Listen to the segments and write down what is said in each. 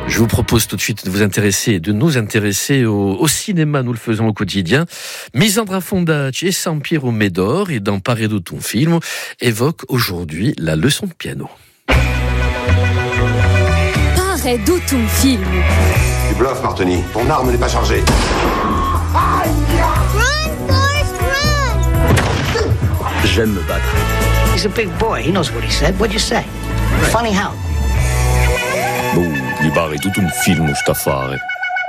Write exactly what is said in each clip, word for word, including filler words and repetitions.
Je vous propose tout de suite de vous intéresser, de nous intéresser au, au cinéma, nous le faisons au quotidien. Misandra Fondacci et San Piero Medor, et dans Pare tutto un film, évoque aujourd'hui la leçon de piano. Pare tutto un film. Tu bluffes, Martini. Ton arme n'est pas chargée. Run, Forrest, run! J'aime me battre. He's a big boy. He knows what he said. What'd you say? Funny how? Oh, mi pare tutto un film sta a fare.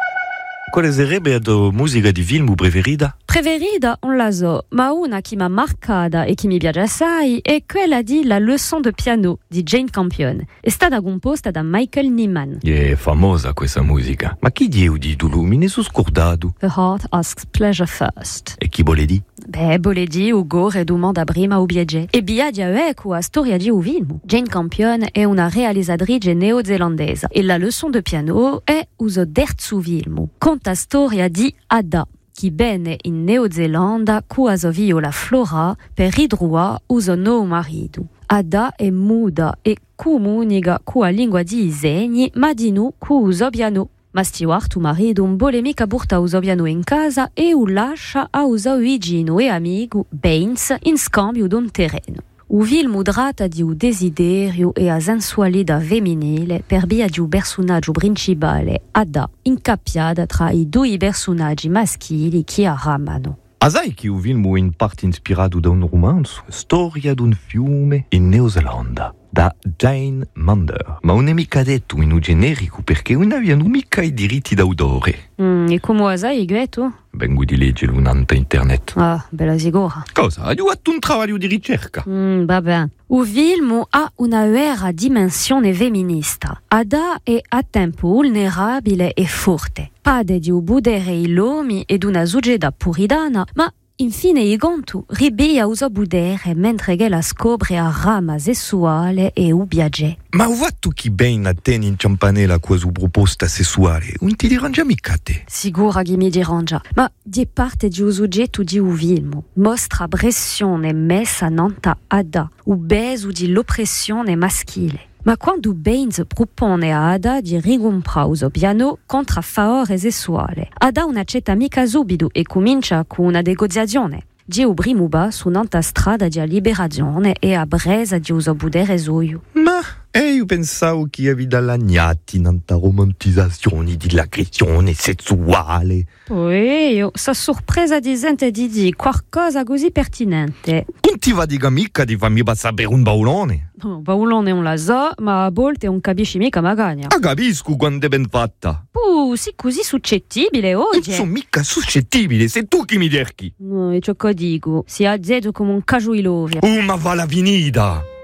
Quale sarebbe la musica di film preferita? Preferita on la so, ma una che mi ha marcata e che mi piace assai è quella di La leçon de piano di Jane Campion. È stata composta da Michael Nyman. È famosa questa musica. Ma chi di di tu mi ne sono scordato? The heart asks pleasure first. E chi vuole di? Beh, vuole di Ugo e domanda prima u biege. E biadia ecco a storia di un film. Jane Campion è una realizzatrice neozelandese e La leçon de piano è uso terzo film. Conta storia di Ada, che bene in Neozelanda quasi viola Flora per ridrua uso nuovo marito. Ada è muda e comunica con la lingua di segni, ma di nu con uso piano. Ma Stewart, o marito, non vuole mica portare uso piano in casa e lo lascia a uso vicino e amico Baines in scambio di un terreno. O film tratta di un desiderio e a sensualità femminile per via di un personaggio principale, Ada, incappiata tra i due personaggi maschili che la amano. Ah, sai che un film è in parte ispirato da un romanzo? Storia di un fiume in Neozelanda, da Jane Mander. Ma non è mica detto in un generico perché non abbiamo mica i diritti d'autore. Mm, e come sai, Greto? Vengo di leggere un'anta internet. Ah, bella sicura. Cosa? Hai fatto un lavoro di ricerca? Mm, vabbè. Il film ha una vera dimensione femminista. Ada è a tempo vulnerabile e forte. Pade di un budere i lomi ed una società puritana, ma infine il conto ribia usa budere mentre che la scopre a rama sessuale e u viagge. Ma ho fatto chi ben a te in campanella con sua proposta sessuale? Non ti dirà mica a te? Sicura che mi dirà, ma di parte di un soggetto di un film mostra pressione messa nanta Ada, o beso di l'oppressione maschile. Ma quando Baines propone a Ada di ricomprare uso piano contro favore sessuale, Ada non accetta mica subito e comincia con una negoziazione. Di un primo ba su un'altra strada di liberazione e a bresa di uso budere suo. Ma e io pensavo che avevi lagnati in tanta romantizzazione dell'aggressione sessuale. Poi io, sa sorpresa di gente di di qualcosa così pertinente. Non ti va di mica di farmi passare per un baulone? No, baulone non la so, ma a volte non capisci mica magagna. Ah, capisco quando è ben fatta. Uh, sei così suscettibile oggi. Non sono mica suscettibile, sei tu che mi cerchi. No, e ciò che dico, si è azzeto come un caso ilovia. Oh, ma va la finita!